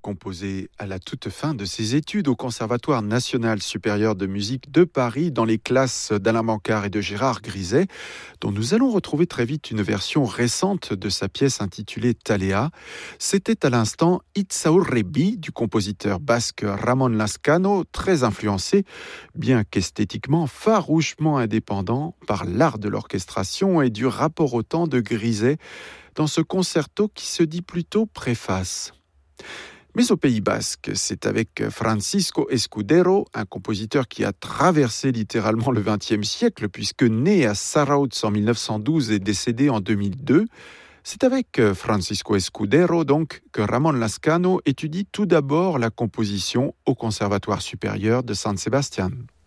Composé à la toute fin de ses études au Conservatoire national supérieur de musique de Paris dans les classes d'Alain Mancart et de Gérard Griset, dont nous allons retrouver très vite une version récente de sa pièce intitulée Thalea. C'était à l'instant Itzaurrebi du compositeur basque Ramon Lascano, très influencé, bien qu'esthétiquement farouchement indépendant par l'art de l'orchestration et du rapport au temps de Griset dans ce concerto qui se dit plutôt préface. Mais au Pays Basque, c'est avec Francisco Escudero, un compositeur qui a traversé littéralement le XXe siècle, puisque né à Zarautz en 1912 et décédé en 2002, c'est avec Francisco Escudero donc que Ramon Lascano étudie tout d'abord la composition au Conservatoire supérieur de San Sebastián.